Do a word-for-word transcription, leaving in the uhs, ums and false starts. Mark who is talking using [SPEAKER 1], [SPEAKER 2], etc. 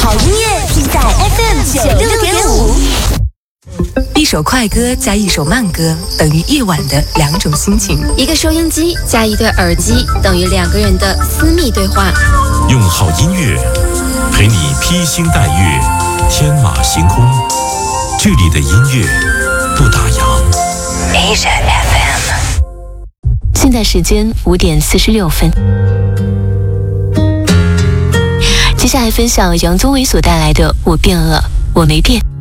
[SPEAKER 1] 好音乐尽在 F M 九六点五。
[SPEAKER 2] 一首快歌加一首慢歌等于夜晚的两种心情，
[SPEAKER 3] 一个收音机加一对耳机等于两个人的私密对话。
[SPEAKER 4] 用好音乐陪你披星戴月，天马行空，这里的音乐不打烊。
[SPEAKER 2] Asia F M。
[SPEAKER 5] 现在时间五点四十六分。接下来分享杨宗纬所带来的《我变了，我没变》。